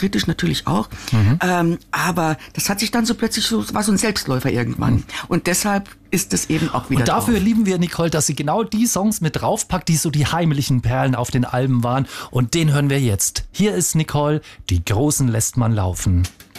kritisch natürlich auch. Aber das hat sich dann so plötzlich war so ein Selbstläufer irgendwann. Und deshalb ist es eben auch wieder Und dafür drauf. lieben wir Nicole, dass sie genau die Songs mit draufpackt, die so die heimlichen Perlen auf den Alben waren. Und den hören wir jetzt. Hier ist Nicole, die Großen lässt man laufen.